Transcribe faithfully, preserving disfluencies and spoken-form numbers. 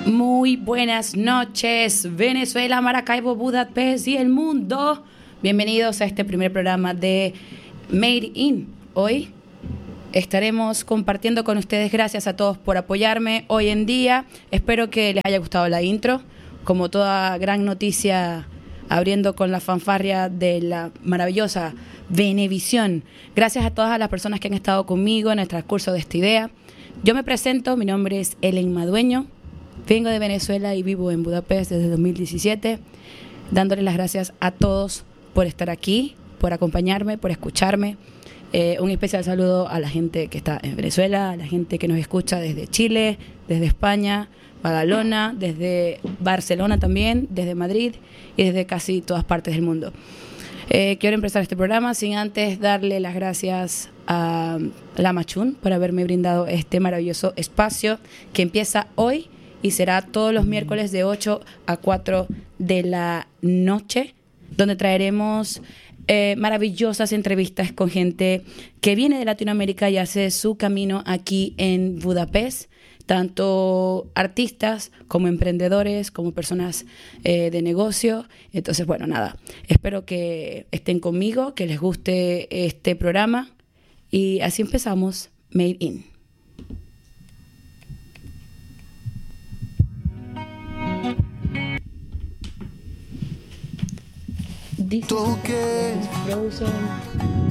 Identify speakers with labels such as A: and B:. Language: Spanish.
A: Muy buenas noches, Venezuela, Maracaibo, Budapest y el mundo. Bienvenidos a este primer programa de Made In. Hoy estaremos compartiendo con ustedes. Gracias a todos por apoyarme hoy en día. Espero que les haya gustado la intro. Como toda gran noticia, abriendo con la fanfarria de la maravillosa Venevisión. Gracias a todas las personas que han estado conmigo en el transcurso de esta idea. Yo me presento, mi nombre es Ellen Madueño. Vengo de Venezuela y vivo en Budapest desde dos mil diecisiete, dándoles las gracias a todos por estar aquí, por acompañarme, por escucharme. Eh, un especial saludo a la gente que está en Venezuela, a la gente que nos escucha desde Chile, desde España, Badalona, desde Barcelona también, desde Madrid y desde casi todas partes del mundo. Eh, quiero empezar este programa sin antes darle las gracias a Lama Chun por haberme brindado este maravilloso espacio que empieza hoy y será todos los miércoles de ocho a cuatro de la noche, donde traeremos eh, maravillosas entrevistas con gente que viene de Latinoamérica y hace su camino aquí en Budapest, tanto artistas como emprendedores, como personas eh, de negocio. Entonces, bueno, nada, espero que estén conmigo, que les guste este programa y así empezamos Made In.
B: Tú que